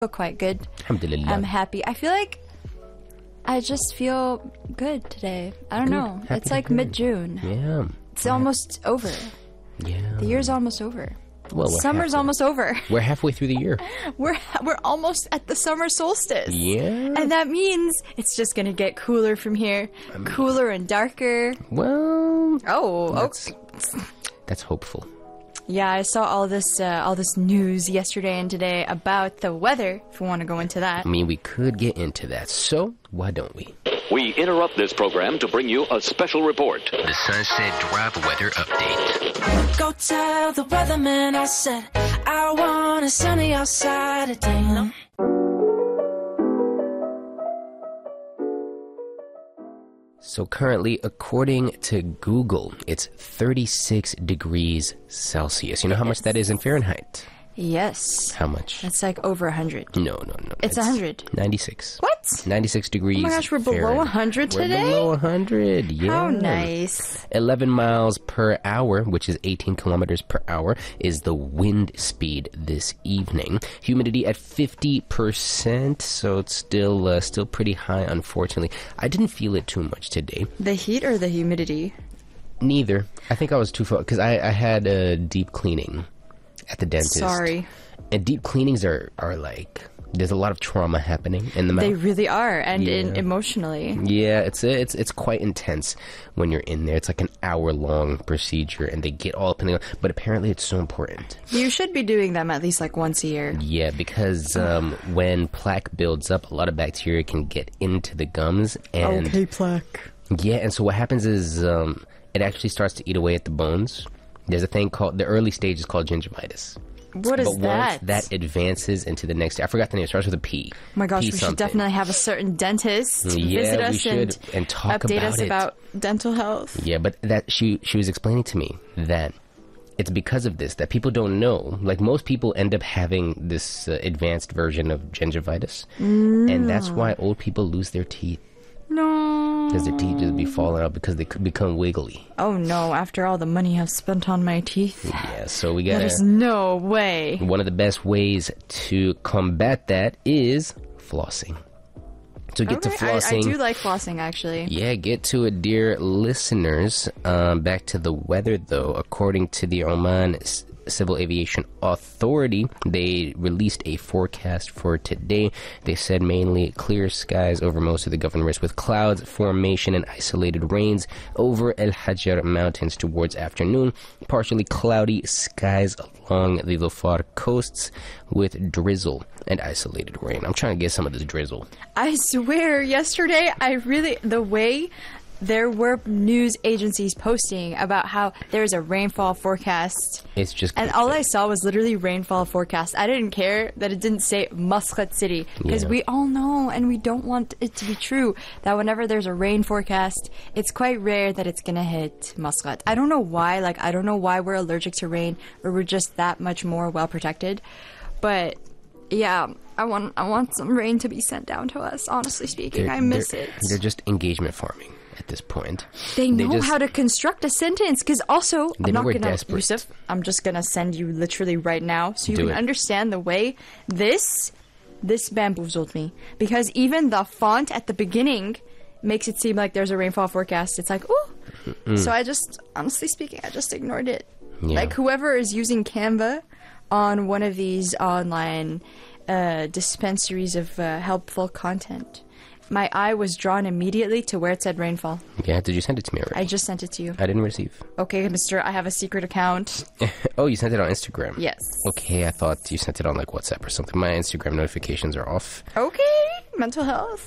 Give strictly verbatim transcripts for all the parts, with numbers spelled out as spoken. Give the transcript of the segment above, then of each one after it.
feel quite good. Alhamdulillah. I'm happy. I feel like I just feel good today. I don't Good. know. Happy It's to like hear it. mid-June. Yeah. It's almost over. Yeah. The year's almost over. Well, we're Summer's halfway. almost over. We're halfway through the year. We're we're almost at the summer solstice. Yeah. And that means it's just gonna get cooler from here. Cooler and darker. Well, Oh, that's, okay. that's hopeful. Yeah, I saw all this uh, all this news yesterday and today about the weather. If we want to go into that. I mean, we could get into that. So, why don't we? We interrupt this program to bring you a special report. The Sunset Drive weather update. Go tell the weatherman I said I want a sunny outside today. No? So currently, according to Google, it's thirty-six degrees Celsius. You know how much that is in Fahrenheit? Yes. How much? It's like over a hundred. No, no, no. It's that's one hundred. ninety-six. What? ninety-six degrees. Oh my gosh, we're below Fahrenheit. one hundred today? We're below one hundred, yeah. How nice. eleven miles per hour, which is eighteen kilometers per hour, is the wind speed this evening. Humidity at fifty percent, so it's still uh, still pretty high, unfortunately. I didn't feel it too much today. The heat or the humidity? Neither. I think I was too far, because I, I had a deep cleaning at the dentist. Sorry. And deep cleanings are, are like, there's a lot of trauma happening in the mouth. They really are, and Yeah. in, emotionally. Yeah, it's it's it's quite intense when you're in there. It's like an hour long procedure, and they get all up in the. But apparently, it's so important. You should be doing them at least like once a year. Yeah, because um, when plaque builds up, a lot of bacteria can get into the gums, and plaque. yeah, and so what happens is um, it actually starts to eat away at the bones. There's a thing called the early stage is called gingivitis. What is but that? once that advances into the next, I forgot the name. It starts with a P. Oh my gosh, P we should something. definitely have a certain dentist Yeah, visit we us should, and, and talk update about us it. about dental health. Yeah, but that she she was explaining to me that it's because of this that people don't know. Like most people end up having this uh, advanced version of gingivitis, and that's why old people lose their teeth No. because their teeth just be falling out because they could become wiggly. Oh no, after all the money I've spent on my teeth. Yeah, so we gotta. There's no way. One of the best ways to combat that is flossing. So get to Okay, I, I flossing. do like flossing, actually. Yeah, get to it, dear listeners. Um, back to the weather, though. According to the Oman C- Civil Aviation Authority, they released a forecast for today. They said mainly clear skies over most of the governorates with clouds formation and isolated rains over El Hajar Mountains towards afternoon. Partially cloudy skies along the Dhofar coasts with drizzle and isolated rain. I'm trying to get some of this drizzle. I swear, yesterday, I really, the way there were news agencies posting about how there's a rainfall forecast. It's just And all I saw was literally rainfall forecast. I didn't care that it didn't say Muscat City, because Yeah. we all know, and we don't want it to be true, that whenever there's a rain forecast, it's quite rare that it's gonna hit Muscat. I don't know why, like, I don't know why we're allergic to rain, or we're just that much more well protected. But yeah, I want I want some rain to be sent down to us, honestly speaking. They're- I miss they're- it. They're just engagement farming at this point. They know just- how to construct a sentence, because also, They I'm know not we're gonna, desperate. Yusuf, I'm just gonna send you literally right now so you Do can it. understand the way this, this bamboozled me. Because even the font at the beginning makes it seem like there's a rainfall forecast. It's like, ooh. So I just, honestly speaking, I just ignored it. Yeah. Like, whoever is using Canva on one of these online uh, dispensaries of uh, helpful content, my eye was drawn immediately to where it said rainfall. Yeah, did you send it to me already? I just sent it to you. I didn't receive. Okay, mister, I have a secret account. Oh, you sent it on Instagram? Yes. Okay, I thought you sent it on like WhatsApp or something. My Instagram notifications are off. Okay, mental health.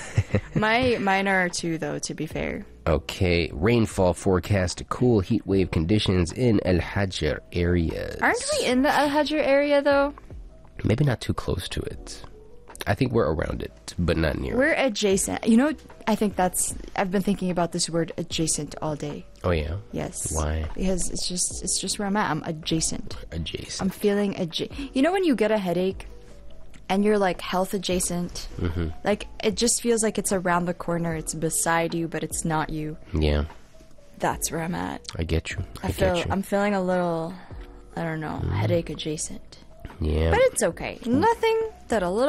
my Mine are too, though, to be fair. Okay, rainfall forecast, cool heat wave conditions in El Hajar areas. Aren't we in the Al Hajar area, though? Maybe not too close to it. I think we're around it, but not near. We're adjacent. You know, I think that's... I've been thinking about this word adjacent all day. Oh, yeah? Yes. Why? Because it's just it's just where I'm at. I'm adjacent. Adjacent. I'm feeling adjacent. You know when you get a headache and you're like health adjacent? Mm-hmm. Like, it just feels like it's around the corner. It's beside you, but it's not you. Yeah, That's where I'm at. I get you. I, I feel get you. I'm feeling a little, I don't know, headache adjacent. yeah. But it's okay. Nothing that a little